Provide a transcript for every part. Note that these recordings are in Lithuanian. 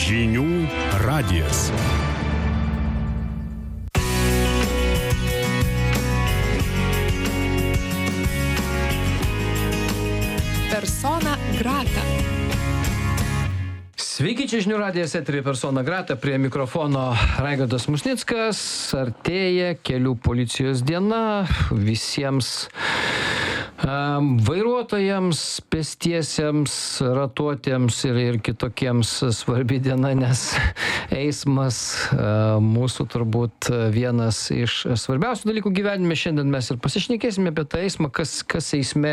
Žinių radijas. Persona grata. Sveiki, čia Žinių radijas eteryje Persona grata, prie mikrofono Raigardas Musnickas. Artėja kelių policijos diena visiems vairuotojams, pėstiesiems, ratuotiems ir kitokiems svarbi diena, nes eismas mūsų turbūt vienas iš svarbiausių dalykų gyvenime. Šiandien mes ir pasišnekėsime apie tą eismą, kas eisme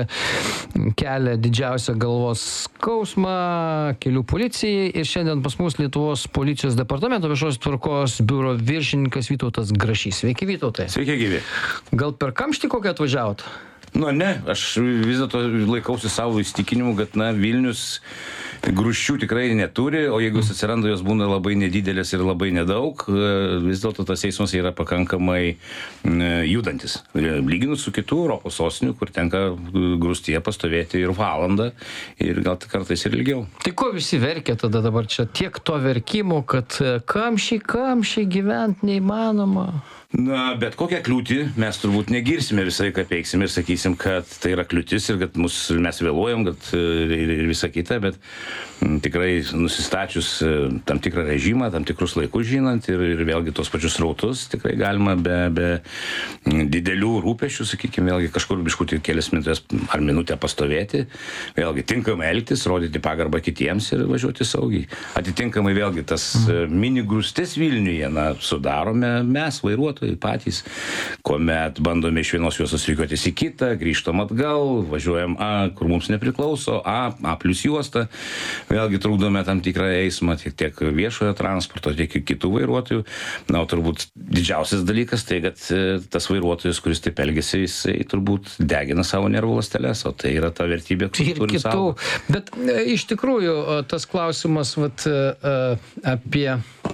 kelia didžiausią galvos skausmą kelių policijai. Ir šiandien pas mus Lietuvos policijos departamento viešosios tvarkos biuro viršininkas Vytautas Grašys. Sveiki, Vytautai. Sveiki, gyvi. Gal per kamštį kokią atvažiavot? Ne, aš vis dėlto laikausi savo įstikinimu, kad Vilnius grūsčių tikrai neturi, o jeigu atsiranda, jos būna labai nedidelės ir labai nedaug, vis dėlto tas eismas yra pakankamai judantis. Lyginus su kitų Europos sostinių, kur tenka grūstyje pastovėti ir valandą, ir gal kartais ir ilgiau. Tai ko visi verkia tada dabar čia? Tiek to verkimo, kad kamščiai gyventi neįmanoma. Bet kokią kliūtį mes turbūt negirsime, visą laiką peiksim ir sakysim, kad tai yra kliūtis ir kad mes vėluojam, kad ir visa kita, bet tikrai nusistačius tam tikrą režimą, tam tikrus laikus žinant ir vėlgi tos pačius srautus, tikrai galima be didelių rūpesčių, sakykime, vėlgi kažkur biškutį kelias minutės ar minutę pastovėti, vėlgi tinkamai elgtis, rodyti pagarbą kitiems ir važiuoti saugiai. Atitinkamai vėlgi tas mini grūstis Vilniuje sudarome mes, vairuotojai patys, kuomet bandome iš vienos juostos rikiuotis į kitą, grįžtam atgal, važiuojam kur mums nepriklauso, A plus juosta, vėlgi trukdome tam tikrą eismą tiek viešojo transporto, tiek kitų vairuotojų. O turbūt didžiausias dalykas tai, kad tas vairuotojas, kuris taip elgiasi, jisai turbūt degina savo nervų ląsteles, o tai yra ta vertybė, kurį turim savo. Bet iš tikrųjų tas klausimas apie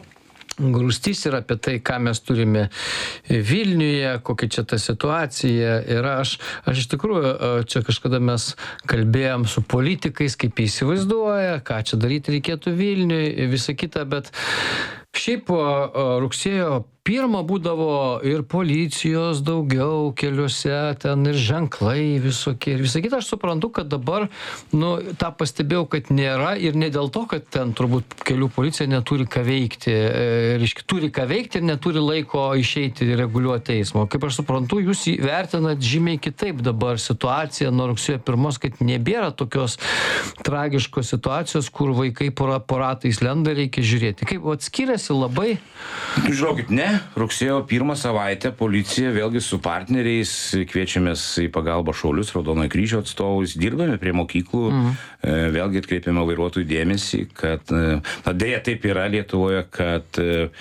grūstis ir apie tai, ką mes turime Vilniuje, kokia čia ta situacija yra. Aš iš tikrųjų, čia kažkada mes kalbėjom su politikais, kaip jie įsivaizduoja, ką čia daryti reikėtų Vilniui, visa kita, bet šiaip rugsėjo 1 būdavo ir policijos daugiau keliuose, ten ir ženklai visokie ir visa kita. Aš suprantu, kad dabar, tą pastebėjau, kad nėra ir ne dėl to, kad ten turbūt kelių policija neturi ką veikti. Reiškia, turi ką veikti ir neturi laiko išeiti ir reguliuoti eismo. Kaip aš suprantu, jūs vertinat žymiai kitaip dabar situaciją nuo rugsėjo 1, kad nebėra tokios tragiškos situacijos, kur vaikai po ratais lenda, reikia žiūrėti. Kaip skiriasi labai? Žiūrėkit, ne. Rugsėjo 1 savaitę policija vėlgi su partneriais kviečiamės į pagalbą šaulius, Raudonojo Kryžiaus atstovus, dirbame prie mokyklų, vėlgi atkreipiame vairuotojų dėmesį, kad dėja taip yra Lietuvoje, kad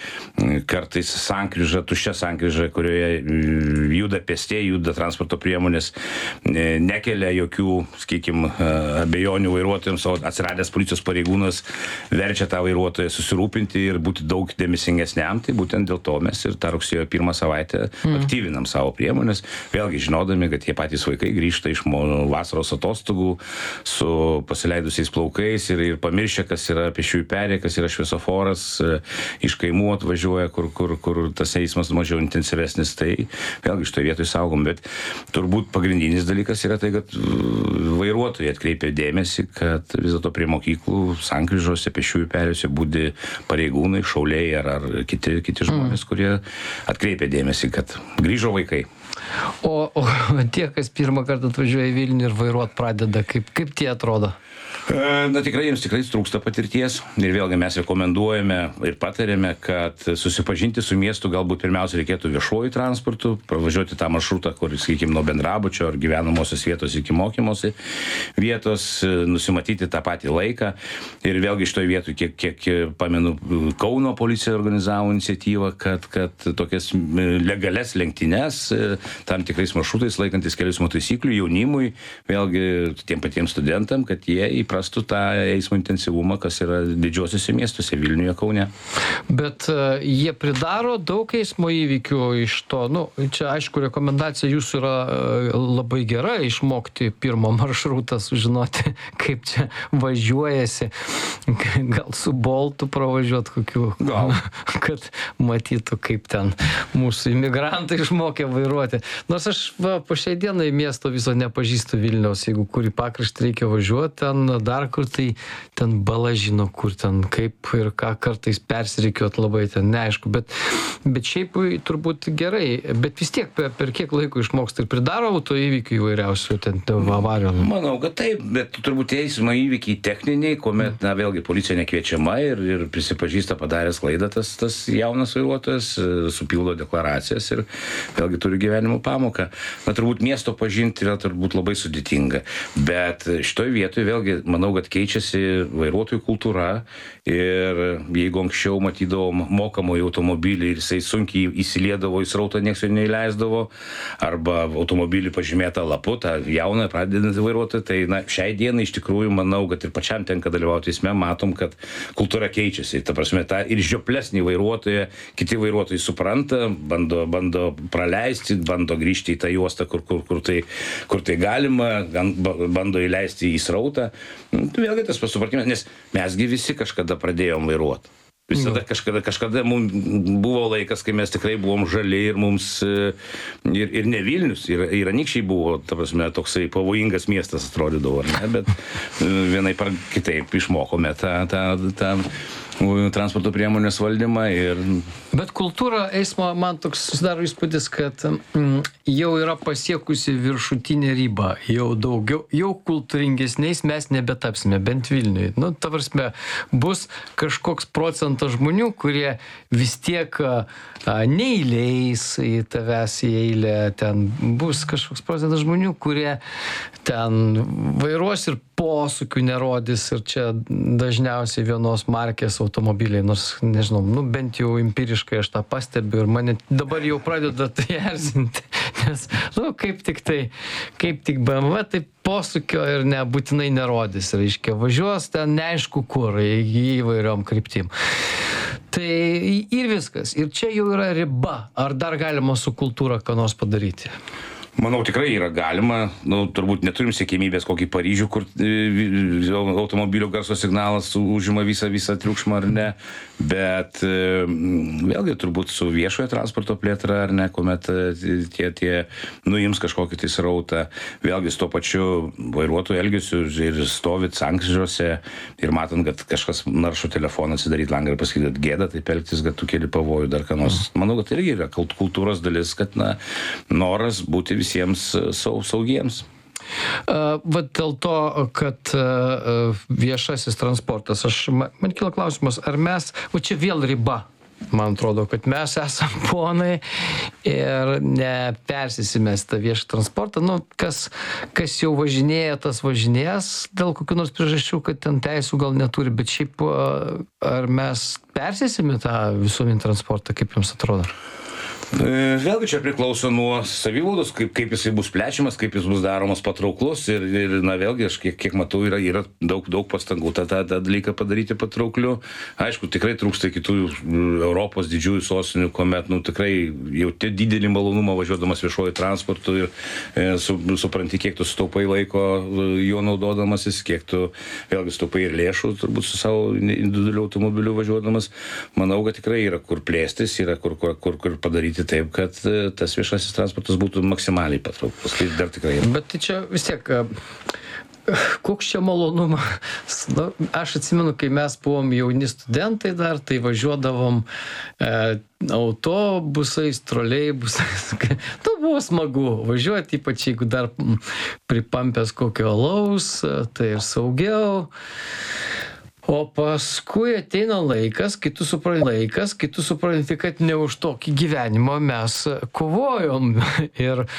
kartais tuščia sankryža, kurioje juda pėstieji, juda transporto priemonės, nekelia jokių, sakykime, abejonių vairuotojams, o atsiradęs policijos pareigūnas verčia tą vairuotoją susirūpinti ir būti daug dėmesingesniam, tai būtent dėl to mes ir tą rugsėjo 1 savaitę aktyvinam savo priemonės, vėlgi žinodami, kad tie patys vaikai grįžta iš vasaros atostogų su pasileidusiais plaukais ir pamiršę, kas yra pėsčiųjų perėja, kas yra šviesoforas, iš kaimų atvažiuoja, kur tas eismas mažiau intensyvesnis, tai vėlgi šitoje vietoje saugom, bet turbūt pagrindinis dalykas yra tai, kad vairuotojai atkreipia dėmesį, kad vis dėlto prie mokyklų sankryžose, pėsčiųjų perėjose būdi pareigūnai, šauliai ar kiti žmonės, kurie atkreipia dėmesį, kad grįžo vaikai. O tie, kas pirmą kartą atvažiuoja į Vilnių ir vairuot pradeda, kaip tie atrodo? Tikrai jiems trūksta patirties ir vėlgi mes rekomenduojame ir patarėme, kad susipažinti su miestu galbūt pirmiausia reikėtų viešuoju transportu, pravažiuoti tą maršrutą, kur, sakykime, nuo bendrabučio ar gyvenamosios vietos iki mokymosi vietos, nusimatyti tą patį laiką ir vėlgi šitoje vietoje, kiek pamenu, Kauno policija organizavo iniciatyvą, kad tokias legales lenktynes tam tikrais maršrutais laikantis kelių eismo taisyklių jaunimui, vėlgi tiem patiems studentam, kad jie į suprastų tą eismo intensyvumą, kas yra didžiosiuose miestuose, Vilniuje, Kaune. Bet jie pridaro daug eismo įvykių iš to. Nu, čia, aišku, rekomendacija jūsų yra labai gera išmokti pirmo maršrutą, sužinoti, kaip čia važiuojasi. Gal su Boltu pravažiuot kokiu, kad matytų, kaip ten mūsų imigrantai išmokė vairuoti. Nors aš po šiai dienai miesto viso nepažįstu Vilniaus, jeigu kur į pakraštį reikia važiuoti, ten dar kur tai ten bala žino, kur ten kaip ir ką kartais persirikiuot labai ten neaišku, bet šiaip turbūt gerai, bet vis tiek per kiek laiko išmoksta ir pridaro auto įvykių įvairiausių ten avarijų. Manau, kad taip, bet turbūt eismo įvykiai techniniai, kuomet, vėlgi policija nekviečiama ir prisipažįsta padaręs klaidą tas jaunas vairuotojas, supildo deklaracijas ir vėlgi turi gyvenimo pamoką. Turbūt miesto pažinti yra turbūt labai sudėtinga, bet šitoj vietoje vėlgi manau, kad keičiasi vairuotojų kultūra ir jeigu anksčiau matydavom mokamąjį automobilį ir jisai sunkiai įsiliedavo į srautą, nieks jo neįleisdavo, arba automobilį pažymėtą lapu, tą jauną pradedantį vairuotoją, tai šiai dienai iš tikrųjų manau, kad ir pačiam tenka dalyvauti eisme, matom, kad kultūra keičiasi. Ta prasme, tą ir žioplesnį vairuotoją kiti vairuotojai supranta, bando praleisti, bando grįžti į tą juostą, kur tai galima, bando įleisti į srautą. Vėlgi tas pasupratimas, nes mesgi visi kažkada pradėjom vairuoti. Visada kažkada mums buvo laikas, kai mes tikrai buvom žali ir mums ir ne Vilnius, ir Anykščiai buvo, ta prasme, toksai pavojingas miestas atrodydavo, ne? Bet vienaip ar kitaip išmokome tą transporto priemonės valdymą ir... Bet kultūra eismo, man toks susidaro įspūdis, kad jau yra pasiekusi viršutinę ribą, jau daugiau, jau kultūringesniais mes nebetapsime, bent Vilniuje. Nu, ta prasme, bus kažkoks procentas žmonių, kurie vis tiek neįleis į tavęs į eilę, ten bus kažkoks procentas žmonių, kurie ten vairuos ir posūkių nerodys ir čia dažniausiai vienos markės automobiliai, nors nežinau, nu bent jau empiriškai aš tą pastebiu ir mane dabar jau pradeda tai erzinti, nes, nu kaip tik BMW, tai posūkio ir nebūtinai nerodys, reiškia, važiuos ten neaišku kur, įvairiom kryptim. Tai ir viskas, ir čia jau yra riba, ar dar galima su kultūra ką nors padaryti? Manau, tikrai yra galima. Turbūt neturim siekimybės kokį Paryžių, kur automobilio garso signalas užima visą triukšmą ar ne. Bet vėlgi turbūt su viešojo transporto plėtra ar ne, kuomet tie nuims kažkokį tai srautą. Vėlgi su to pačiu vairuotojų elgesiu ir stovit sankryžose ir matant, kad kažkas naršo telefoną, atsidaryt langą ir pasakyti, kad gėda taip elgtis, kad tu keli pavojų dar ką nors. Manau, kad irgi yra kultūros dalis, kad noras būti visiems saugiems. Vat dėl to, kad viešasis transportas, man kilo klausimas, ar mes, čia vėl riba, man atrodo, kad mes esam ponai ir nepersisime tą viešą transportą, nu, kas jau važinėja, tas važinės dėl kokių nors priežasčių, kad ten teisų gal neturi, bet šiaip ar mes persisime tą visuomenį transportą, kaip jums atrodo? Vėlgi čia priklauso nuo savivaldos, kaip jisai bus plečiamas, kaip jis bus daromas patrauklus ir vėlgi aš kiek matau, yra daug pastangų tą dalyką padaryti patraukliu. Aišku, tikrai trūksta kitų Europos didžiųjų sostinių, kuomet tikrai jauti didelį malonumą važiuodamas viešuoju transportu ir supranti, kiek tu sutaupai laiko jo naudodamasis, kiek tu vėlgi sutaupai ir lėšų turbūt su savo individualiu automobiliu važiuodamas. Manau, kad tikrai yra kur plėstis, yra kur padaryti taip, kad tas viešasis transportas būtų maksimaliai patrauklus. Tai dar tikrai yra. Bet tai čia vis tiek, koks čia malonumas? Aš atsimenu, kai mes buvom jauni studentai dar, tai važiuodavom autobusais, troleibusais. Buvo smagu važiuoti, ypač jeigu dar pripampęs kokio alaus, tai ir saugiau. O paskui ateina laikas, kai tu supranti, kad ne už tokį gyvenimą mes kovojom. Ir